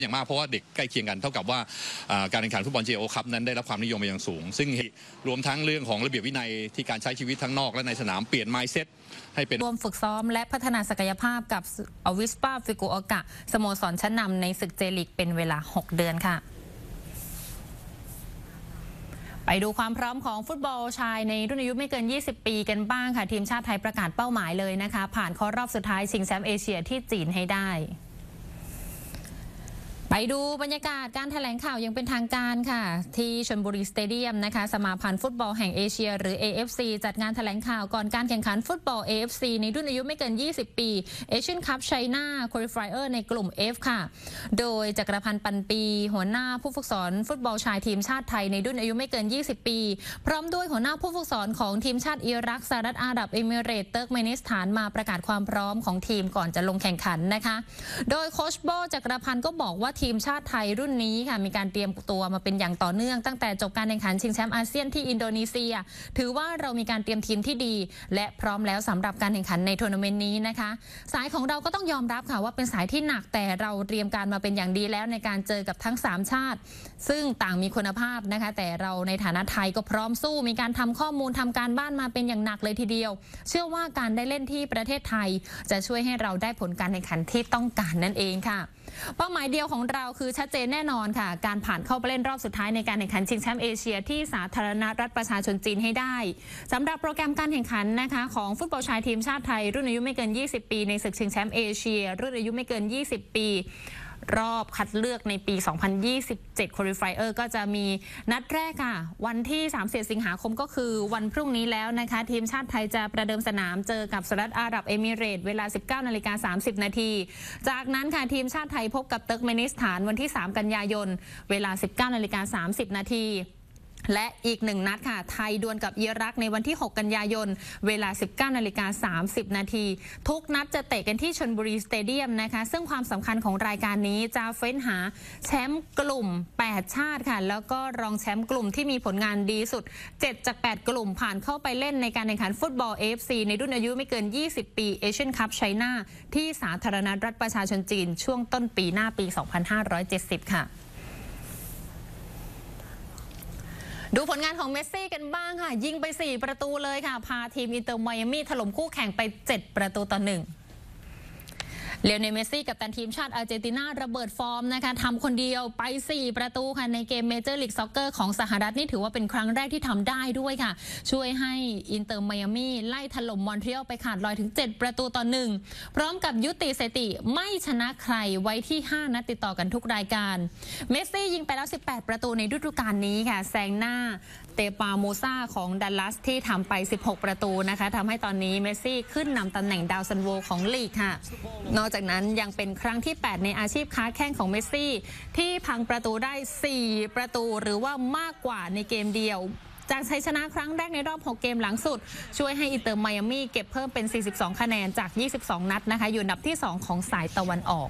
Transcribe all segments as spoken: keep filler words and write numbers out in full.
อย่างมากเพราะว่าเด็กใกล้เคียงกันเท่ากับว่าการแข่งขันฟุตบอล เจ โอ คัพนั้นได้รับความนิยมเป็นอย่างสูงซึ่งรวมทั้งเรื่องของระเบียบวินัยที่การใช้ชีวิตทั้งนอกและในสนามเปลี่ยน mindset ให้เป็นรวมฝึกซ้อมและพัฒนาศักยภาพกับอวิสปาฟิกุโอกะสโมสรชั้นนำในศึกเจลีกเป็นเวลาหกเดือนค่ะไปดูความพร้อมของฟุตบอลชายในรุ่นอายุไม่เกินยี่สิบปีกันบ้างค่ะทีมชาติไทยประกาศเป้าหมายเลยนะคะผ่านเข้ารอบสุดท้ายชิงแชมป์เอเชียที่จีนให้ได้ไปดูบรรยากาศการแถลงข่าวยังเป็นทางการค่ะที่ชลบุรีสเตเดียมนะคะสมาพันธ์ฟุตบอลแห่งเอเชียหรือ เอ เอฟ ซี จัดงานแถลงข่าวก่อนการแข่งขันฟุตบอล เอ เอฟ ซี ในรุ่นอายุไม่เกินยี่สิบปี Asian Cup China Qualifier ในกลุ่ม F ค่ะโดยจักรพันธ์ปันปีหัวหน้าผู้ฝึกสอนฟุตบอลชายทีมชาติไทยในรุ่นอายุไม่เกินยี่สิบปีพร้อมด้วยหัวหน้าผู้ฝึกสอนของทีมชาติอิรักสหรัฐอาหรับเอมิเรตส์เติร์กเมนิสถานมาประกาศความพร้อมของทีมก่อนจะลงแข่งขันนะคะโดยโค้ชโบจักรพันธ์ก็บอกว่าทีมชาติไทยรุ่นนี้ค่ะมีการเตรียมตัวมาเป็นอย่างต่อเนื่องตั้งแต่จบการแข่งขันชิงแชมป์อาเซียนที่อินโดนีเซียถือว่าเรามีการเตรียมทีมที่ดีและพร้อมแล้วสำหรับการแข่งขันในทัวร์นาเมนต์นี้นะคะสายของเราก็ต้องยอมรับค่ะว่าเป็นสายที่หนักแต่เราเตรียมการมาเป็นอย่างดีแล้วในการเจอกับทั้งสามชาติซึ่งต่างมีคุณภาพนะคะแต่เราในฐานะไทยก็พร้อมสู้มีการทำข้อมูลทำการบ้านมาเป็นอย่างหนักเลยทีเดียวเชื่อว่าการได้เล่นที่ประเทศไทยจะช่วยให้เราได้ผลการแข่งขันที่ต้องการนั่นเองค่ะเป้าหมายเดียวของเราคือชัดเจนแน่นอนค่ะการผ่านเข้าไปเล่นรอบสุดท้ายในการแข่งขันชิงแชมป์เอเชียที่สาธารณรัฐประชาชนจีนให้ได้สำหรับโปรแกรมการแข่งขันนะคะของฟุตบอลชายทีมชาติไทยรุ่นอายุไม่เกินยี่สิบปีในศึกชิงแชมป์เอเชียรุ่นอายุไม่เกินยี่สิบปีรอบคัดเลือกในปี สองพันยี่สิบเจ็ด Qualifier ก็จะมีนัดแรกค่ะวันที่สามสิบสิงหาคมก็คือวันพรุ่งนี้แล้วนะคะทีมชาติไทยจะประเดิมสนามเจอกับสหรัฐอาหรับเอมิเรตส์เวลา สิบเก้านาฬิกาสามสิบนาทีจากนั้นค่ะทีมชาติไทยพบกับเติร์กเมนิสถานวันที่สามกันยายนเวลา สิบเก้านาฬิกาสามสิบนาทีและอีกหนึ่งนัดค่ะไทยดวลกับอิรักในวันที่หกกันยายนเวลา สิบเก้านาฬิกาสามสิบนาทีทุกนัดจะเตะกันที่ชลบุรีสเตเดียมนะคะซึ่งความสำคัญของรายการนี้จะเฟ้นหาแชมป์กลุ่มแปดชาติค่ะแล้วก็รองแชมป์กลุ่มที่มีผลงานดีสุดเจ็ดจากแปดกลุ่มผ่านเข้าไปเล่นในการแข่งขันฟุตบอล เอ เอฟ ซี ในรุ่นอายุไม่เกินยี่สิบปี Asian Cup China ที่สาธารณรัฐประชาชนจีนช่วงต้นปีหน้าปี สองพันห้าร้อยเจ็ดสิบ ค่ะดูผลงานของเมสซี่กันบ้างค่ะยิงไปสี่ประตูเลยค่ะพาทีมอินเตอร์ไมอามี่ถล่มคู่แข่งไปเจ็ดประตูต่อหนึ่งเลโอเนล เมสซี่กัปตันทีมชาติอาร์เจนตินาระเบิดฟอร์มนะคะทำคนเดียวไปสี่ประตูค่ะในเกมเมเจอร์ลีกซ็อกเกอร์ของสหรัฐนี่ถือว่าเป็นครั้งแรกที่ทำได้ด้วยค่ะช่วยให้อินเตอร์ไมอามี่ไล่ถล่มมอนทรีออลไปขาดลอยถึงเจ็ดประตูต่อหนึ่งพร้อมกับยุติสถิติไม่ชนะใครไว้ที่ห้านัดติดต่อกันทุกรายการเมสซี่ยิงไปแล้วสิบแปดประตูในฤดูกาลนี้ค่ะแซงหน้าเตปาโมซาของดัลลัสที่ทำไปสิบหกประตูนะคะทำให้ตอนนี้เมสซี่ขึ้นนำตำแหน่งดาวซันโวของลีกค่ะนอกจากนั้นยังเป็นครั้งที่แปดในอาชีพค้าแข้งของเมสซี่ที่พังประตูได้สี่ประตูหรือว่ามากกว่าในเกมเดียวจากชัยชนะครั้งแรกในรอบหกเกมหลังสุดช่วยให้อินเตอร์ไมอามี่เก็บเพิ่มเป็นสี่สิบสองคะแนนจากยี่สิบสองนัดนะคะอยู่อันดับที่สองของสายตะวันออก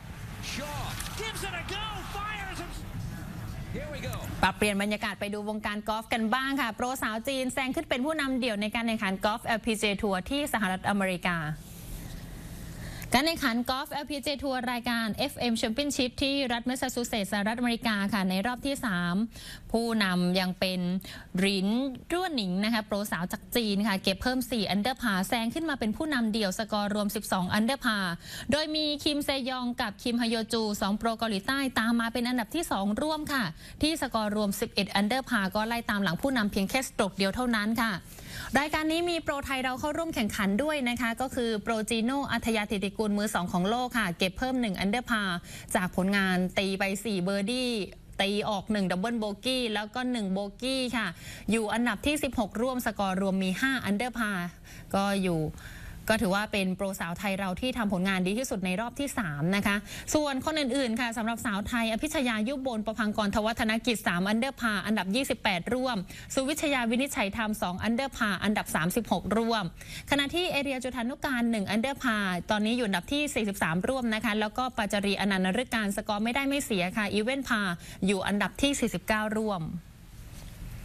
ปรับเปลี่ยนบรรยากาศไปดูวงการกอล์ฟกันบ้างค่ะโปรสาวจีนแซงขึ้นเป็นผู้นำเดี่ยวในการแข่งขันกอล์ฟ แอล พี จี เอ ทัวร์ที่สหรัฐอเมริกาการแข่งขันกอล์ฟ แอล พี จี เอ ทัวร์รายการ เอฟ เอ็ม Championship ที่รัฐแมสซาชูเซตส์สหรัฐอเมริกาค่ะในรอบที่สามผู้นำยังเป็นรินรั่วหนิงนะคะโปรสาวจากจีนค่ะเก็บเพิ่มสี่อันเดอร์พาแซงขึ้นมาเป็นผู้นำเดี่ยวสกอร์รวมสิบสองอันเดอร์พาโดยมีคิมเซยองกับคิมฮยโจูสองโปรเกาหลีใต้ตามมาเป็นอันดับที่สองร่วมค่ะที่สกอร์รวมสิบเอ็ดอันเดอร์พาก็ไล่ตามหลังผู้นำเพียงแค่สโตรกเดียวเท่านั้นค่ะรายการนี้มีโปรไทยเราเข้าร่วมแข่งขันด้วยนะคะก็คือโปรจีโน่อัธยาธิติกุลมือสองของโลกค่ะเก็บเพิ่มหนึ่งอันเดอร์พาจากผลงานตีไปสี่เบอร์ดี้ตีออกหนึ่งดับเบิลโบกี้แล้วก็หนึ่งโบกี้ค่ะอยู่อันดับที่สิบหกร่วมสกอร์รวมมีห้าอันเดอร์พาก็อยู่ก็ถือว่าเป็นโปรสาวไทยเราที่ทำผลงานดีที่สุดในรอบที่สามนะคะส่วนคนอื่นๆค่ะสำหรับสาวไทยอภิชยายุบบนประพังกรทวัฒนกิจสามอันเดอร์พาอันดับยี่สิบแปดร่วมสุวิชยาวินิจฉัยธรรมสองอันเดอร์พาอันดับสามสิบหกร่วมขณะที่เอเรียจุฑานุการหนึ่งอันเดอร์พาตอนนี้อยู่อันดับที่สี่สิบสามร่วมนะคะแล้วก็ปัจจรีอนันต์นฤการสกอร์ไม่ได้ไม่เสียค่ะอีเวนต์พาอยู่อันดับที่สี่สิบเก้าร่วม